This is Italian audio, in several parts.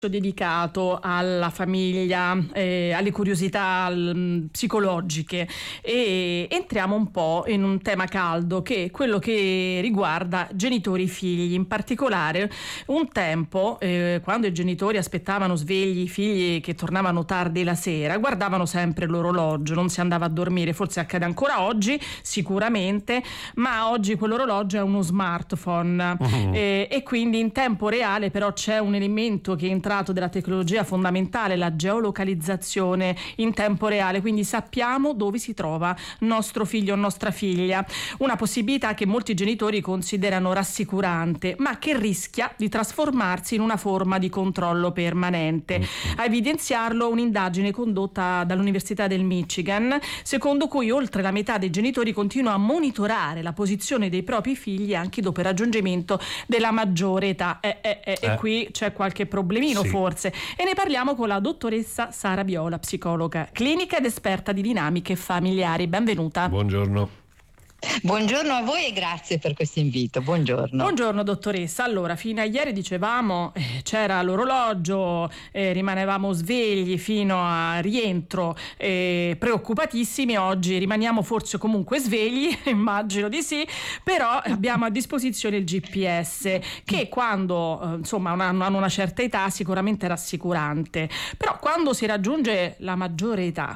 dedicato alla famiglia, alle curiosità psicologiche, e entriamo un po' in un tema caldo, che è quello che riguarda genitori e figli. In particolare, un tempo, quando i genitori aspettavano svegli i figli che tornavano tardi la sera, guardavano sempre l'orologio, non si andava a dormire. Forse accade ancora oggi, sicuramente, ma oggi quell'orologio è uno smartphone. E quindi in tempo reale però c'è un elemento che entra della tecnologia fondamentale, la geolocalizzazione in tempo reale, quindi sappiamo dove si trova nostro figlio o nostra figlia, una possibilità che molti genitori considerano rassicurante, ma che rischia di trasformarsi in una forma di controllo permanente. A evidenziarlo un'indagine condotta dall'Università del Michigan, secondo cui oltre la metà dei genitori continua a monitorare la posizione dei propri figli anche dopo il raggiungimento della maggiore età. E qui c'è qualche problemino, sì, forse, e ne parliamo con la dottoressa Sara Viola, psicologa clinica ed esperta di dinamiche familiari. Benvenuta. Buongiorno. Buongiorno a voi e grazie per questo invito. Buongiorno. Buongiorno dottoressa. Allora, fino a ieri dicevamo c'era l'orologio, rimanevamo svegli fino a rientro, preoccupatissimi. Oggi rimaniamo forse comunque svegli, immagino di sì, però abbiamo a disposizione il GPS, che quando hanno una certa età sicuramente è rassicurante, però quando si raggiunge la maggiore età,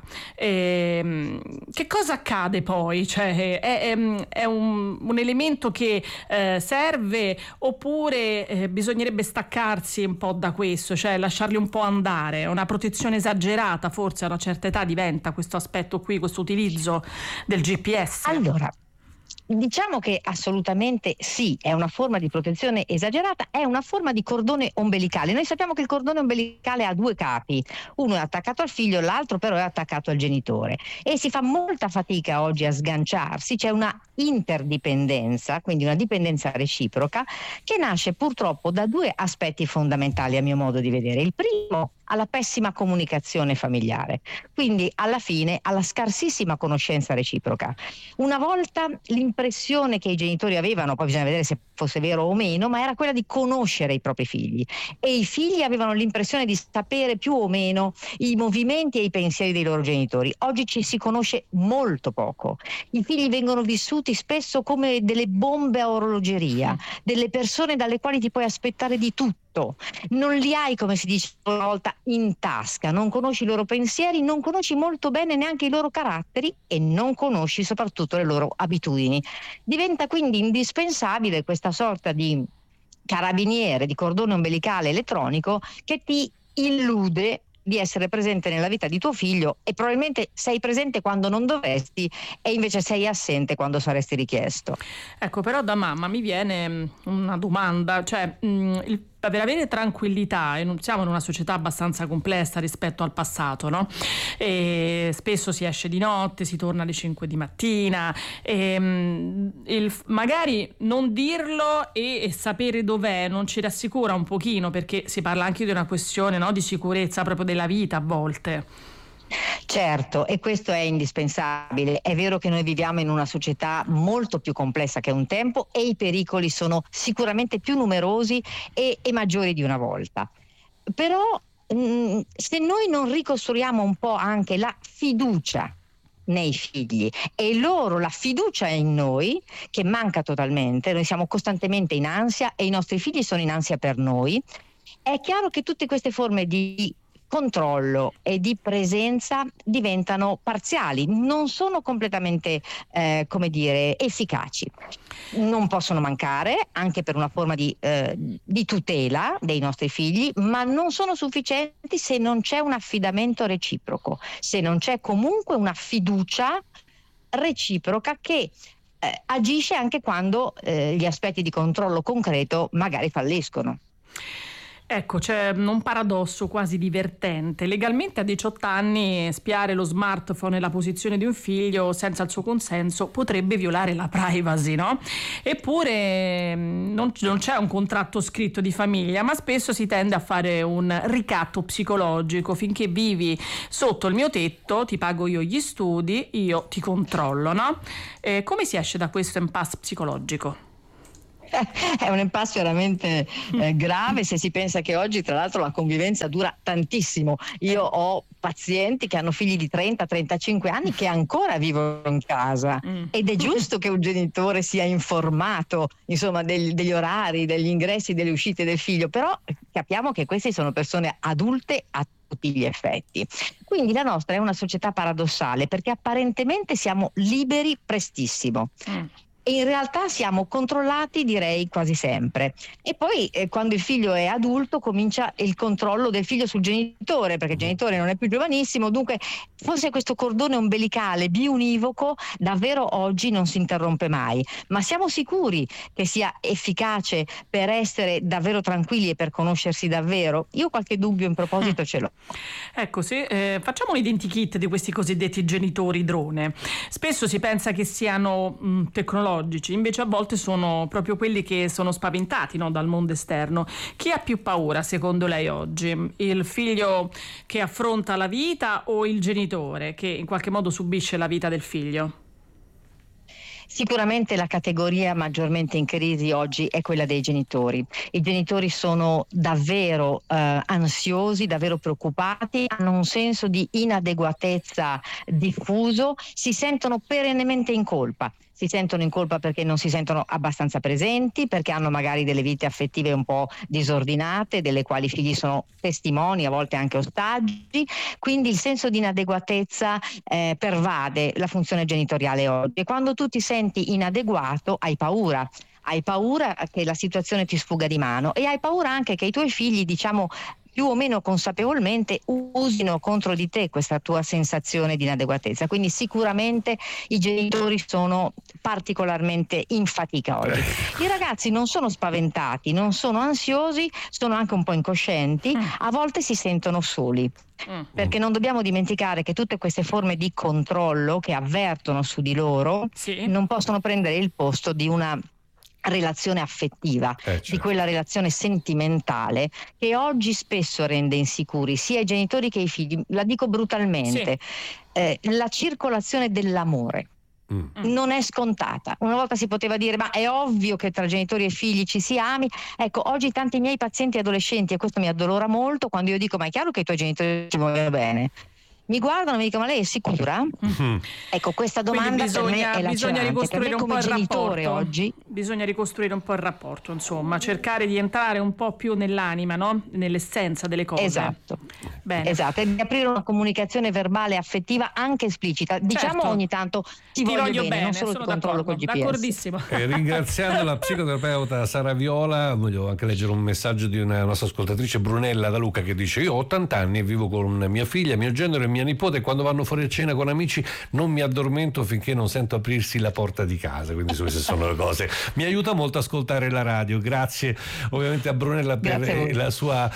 che cosa accade poi? Cioè è un elemento che serve, oppure bisognerebbe staccarsi un po' da questo, cioè lasciarli un po' andare? Una protezione esagerata forse a una certa età diventa questo aspetto qui, questo utilizzo del GPS? Allora, diciamo che assolutamente sì, è una forma di protezione esagerata, è una forma di cordone ombelicale. Noi sappiamo che il cordone ombelicale ha due capi, uno è attaccato al figlio, l'altro però è attaccato al genitore, e si fa molta fatica oggi a sganciarsi. C'è una interdipendenza, quindi una dipendenza reciproca, che nasce purtroppo da due aspetti fondamentali a mio modo di vedere. Il primo, alla pessima comunicazione familiare, quindi alla fine alla scarsissima conoscenza reciproca. Una volta l'impressione che i genitori avevano, poi bisogna vedere se fosse vero o meno, ma era quella di conoscere i propri figli, e i figli avevano l'impressione di sapere più o meno i movimenti e i pensieri dei loro genitori. Oggi ci si conosce molto poco. I figli vengono vissuti spesso come delle bombe a orologeria, delle persone dalle quali ti puoi aspettare di tutto. Non li hai, come si dice una volta, in tasca, non conosci i loro pensieri, non conosci molto bene neanche i loro caratteri e non conosci soprattutto le loro abitudini. Diventa quindi indispensabile questa sorta di carabiniere, di cordone ombelicale elettronico che ti illude di essere presente nella vita di tuo figlio, e probabilmente sei presente quando non dovresti e invece sei assente quando saresti richiesto. Ecco, però da mamma mi viene una domanda, cioè per avere tranquillità, e non siamo in una società abbastanza complessa rispetto al passato, no? E spesso si esce di notte, si torna alle 5 di mattina, magari non dirlo e sapere dov'è non ci rassicura un pochino, perché si parla anche di una questione, no, di sicurezza proprio della vita a volte. Certo, e questo è indispensabile. È vero che noi viviamo in una società molto più complessa che un tempo, e i pericoli sono sicuramente più numerosi e maggiori di una volta. Però se noi non ricostruiamo un po' anche la fiducia nei figli e loro la fiducia in noi, che manca totalmente, noi siamo costantemente in ansia e i nostri figli sono in ansia per noi, è chiaro che tutte queste forme di controllo e di presenza diventano parziali, non sono completamente efficaci. Non possono mancare, anche per una forma di tutela dei nostri figli, ma non sono sufficienti se non c'è un affidamento reciproco, se non c'è comunque una fiducia reciproca che agisce anche quando gli aspetti di controllo concreto magari falliscono. Ecco, c'è un paradosso quasi divertente. Legalmente a 18 anni spiare lo smartphone e la posizione di un figlio senza il suo consenso potrebbe violare la privacy, no? Eppure non c'è un contratto scritto di famiglia, ma spesso si tende a fare un ricatto psicologico. Finché vivi sotto il mio tetto, ti pago io gli studi, io ti controllo, no? Come si esce da questo impasse psicologico? È un impasse veramente grave, se si pensa che oggi tra l'altro la convivenza dura tantissimo. Io ho pazienti che hanno figli di 30-35 anni che ancora vivono in casa ed è giusto che un genitore sia informato, insomma, degli orari, degli ingressi, delle uscite del figlio, però capiamo che queste sono persone adulte a tutti gli effetti. Quindi la nostra è una società paradossale, perché apparentemente siamo liberi prestissimo. E in realtà siamo controllati, direi, quasi sempre. E poi quando il figlio è adulto comincia il controllo del figlio sul genitore, perché il genitore non è più giovanissimo, dunque forse questo cordone ombelicale biunivoco davvero oggi non si interrompe mai. Ma siamo sicuri che sia efficace per essere davvero tranquilli e per conoscersi davvero? Io qualche dubbio in proposito ce l'ho. Ecco, se facciamo un identikit di questi cosiddetti genitori drone. Spesso si pensa che siano tecnologici, invece a volte sono proprio quelli che sono spaventati, no, dal mondo esterno. Chi ha più paura secondo lei oggi? Il figlio che affronta la vita o il genitore che in qualche modo subisce la vita del figlio? Sicuramente la categoria maggiormente in crisi oggi è quella dei genitori. I genitori sono davvero ansiosi, davvero preoccupati, hanno un senso di inadeguatezza diffuso, si sentono perennemente in colpa. Si sentono in colpa perché non si sentono abbastanza presenti, perché hanno magari delle vite affettive un po' disordinate, delle quali i figli sono testimoni, a volte anche ostaggi, quindi il senso di inadeguatezza pervade la funzione genitoriale oggi. E quando tu ti senti inadeguato hai paura che la situazione ti sfugga di mano e hai paura anche che i tuoi figli, diciamo, più o meno consapevolmente usino contro di te questa tua sensazione di inadeguatezza. Quindi sicuramente i genitori sono particolarmente in fatica oggi. I ragazzi non sono spaventati, non sono ansiosi, sono anche un po' incoscienti, a volte si sentono soli. Perché non dobbiamo dimenticare che tutte queste forme di controllo che avvertono su di loro non possono prendere il posto di una relazione affettiva, di quella relazione sentimentale che oggi spesso rende insicuri sia i genitori che i figli. La dico brutalmente, la circolazione dell'amore non è scontata. Una volta si poteva dire ma è ovvio che tra genitori e figli ci si ami. Ecco, oggi tanti miei pazienti adolescenti, e questo mi addolora molto, quando io dico ma è chiaro che i tuoi genitori ti vogliono bene, mi guardano e mi dicono ma lei è sicura? Ecco, questa domanda per me è lacerante. Bisogna ricostruire un po' il genitore rapporto. Oggi bisogna ricostruire un po' il rapporto, insomma, cercare di entrare un po' più nell'anima, no? Nell'essenza delle cose. Esatto. Bene. Esatto, e di aprire una comunicazione verbale affettiva anche esplicita. Diciamo ogni tanto ti voglio bene, non solo ti controllo col GPS. D'accordissimo. Ringraziando la psicoterapeuta Sara Viola, voglio anche leggere un messaggio di una nostra ascoltatrice, Brunella da Lucca, che dice: io ho 80 anni e vivo con mia figlia, mio genero e mia nipote, e quando vanno fuori a cena con amici non mi addormento finché non sento aprirsi la porta di casa. Quindi queste sono le cose. Mi aiuta molto ascoltare la radio. Grazie ovviamente a Brunella per la sua,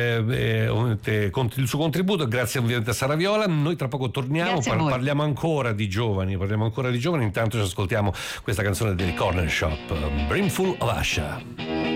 il suo contributo. Grazie ovviamente a Sara Viola. Noi tra poco torniamo, parliamo ancora di giovani. Intanto ci ascoltiamo questa canzone dei Corner Shop, Brimful of Asha.